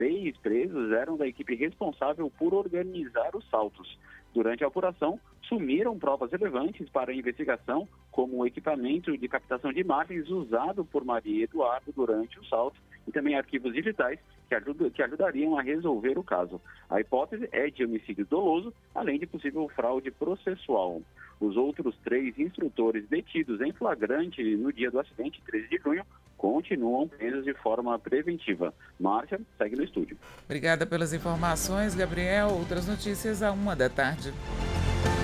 6 presos eram da equipe responsável por organizar os saltos. Durante a apuração, sumiram provas relevantes para a investigação, como o equipamento de captação de imagens usado por Maria e Eduardo durante o salto e também arquivos digitais que ajudariam a resolver o caso. A hipótese é de homicídio doloso, além de possível fraude processual. Os outros 3 instrutores detidos em flagrante no dia do acidente, 13 de junho, continuam presos de forma preventiva. Márcia, segue no estúdio. Obrigada pelas informações, Gabriel. Outras notícias à 1h da tarde.